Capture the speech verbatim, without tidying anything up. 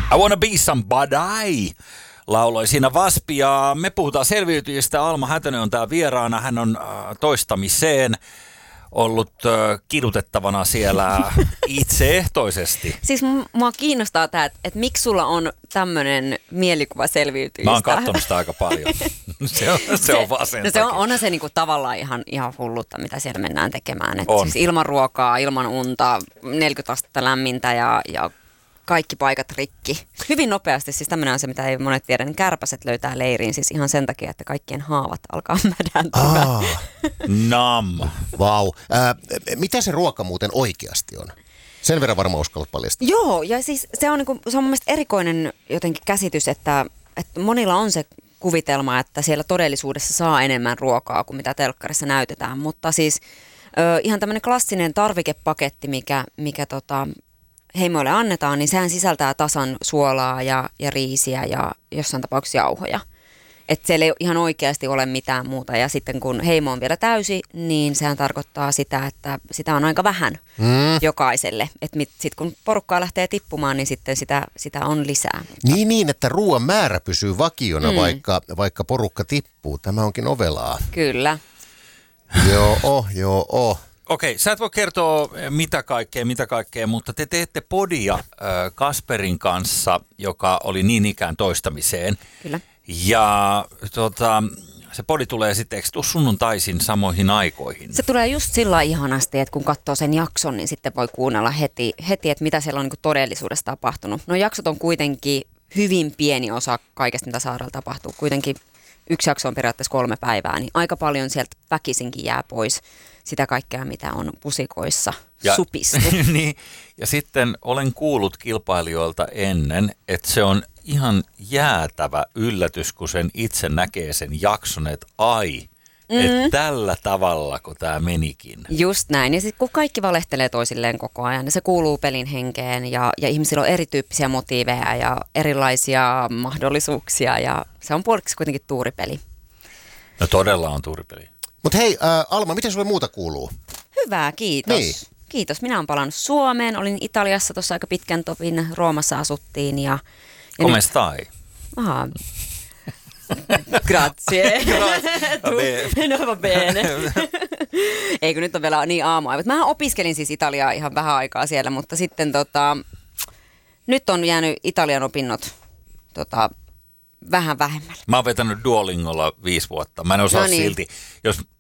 I wanna be somebody, lauloi siinä Waspi, ja me puhutaan selviytyjistä. Alma Hätönen on täällä vieraana. Hän on äh, toistamiseen ollut äh, kidutettavana siellä itseehtoisesti. Siis mua kiinnostaa tämä, että, että miksi sulla on tämmöinen mielikuva selviytyjistä. Mä oon katsonut sitä aika paljon. se on, se, se on vaan sen no se on, onhan se niinku tavallaan ihan, ihan hullutta, mitä siellä mennään tekemään. Et on. Siis ilman ruokaa, ilman unta, neljäkymmentä astetta lämmintä ja, ja kaikki paikat rikki. Hyvin nopeasti, siis tämmöinen on se, mitä ei monet tiedä, niin kärpäset löytää leiriin siis ihan sen takia, että kaikkien haavat alkaa mädäntyä. Aa, nam. vau. Äh, mitä se ruoka muuten oikeasti on? Sen verran varmaan uskallat paljastaa. Joo, ja siis se on, niinku, se on mun mielestä erikoinen jotenkin käsitys, että, että monilla on se kuvitelma, että siellä todellisuudessa saa enemmän ruokaa kuin mitä telkkarissa näytetään, mutta siis ö, ihan tämmöinen klassinen tarvikepaketti, mikä, mikä tota, heimoille annetaan, niin sehän sisältää tasan suolaa ja, ja riisiä ja jossain tapauksessa jauhoja. Että siellä ei ihan oikeasti ole mitään muuta. Ja sitten kun heimo on vielä täysi, niin sehän tarkoittaa sitä, että sitä on aika vähän mm. jokaiselle. Että sitten kun porukkaa lähtee tippumaan, niin sitten sitä, sitä on lisää. Niin, niin, että ruoan määrä pysyy vakiona, mm. vaikka, vaikka porukka tippuu. Tämä onkin ovelaa. Kyllä. joo, oh, joo, oh. Okei, sä et voi kertoa mitä kaikkea, mitä kaikkea, mutta te teette podia äh, Kasperin kanssa, joka oli niin ikään toistamiseen. Kyllä. Ja tota, se podi tulee sitten, eikö tuu sunnuntaisin samoihin aikoihin? Se tulee just sillä ihanasti, että kun katsoo sen jakson, niin sitten voi kuunnella heti, heti että mitä siellä on niin todellisuudessa tapahtunut. No jaksot on kuitenkin hyvin pieni osa kaikesta, mitä saarella tapahtuu. Kuitenkin yksi jakso on periaatteessa kolme päivää, niin aika paljon sieltä väkisinkin jää pois sitä kaikkea, mitä on pusikoissa ja, supistu. niin, ja sitten olen kuullut kilpailijoilta ennen, että se on ihan jäätävä yllätys, kun sen itse näkee sen jakson, että ai, mm. että tällä tavalla, kun tämä menikin. Just näin. Ja sitten kun kaikki valehtelee toisilleen koko ajan, niin se kuuluu pelin henkeen ja, ja ihmisillä on erityyppisiä motiiveja ja erilaisia mahdollisuuksia ja se on puoliksi kuitenkin tuuripeli. No todella on tuuripeli. Mutta hei, äh, Alma, miten sulle muuta kuuluu? Hyvä, kiitos. Niin. Kiitos. Minä olen palannut Suomeen. Olin Italiassa tuossa aika pitkän topin. Roomassa asuttiin ja... ja Come stai? Aha. Grazie. Tu, no va bene. Eikö nyt on vielä niin aamuaivat. Mä opiskelin siis Italiaa ihan vähän aikaa siellä, mutta sitten tota, nyt on jäänyt Italian opinnot tota, vähän vähemmälle. Mä oon vetänyt Duolingolla viisi vuotta. Mä en osaa no niin. silti. Jos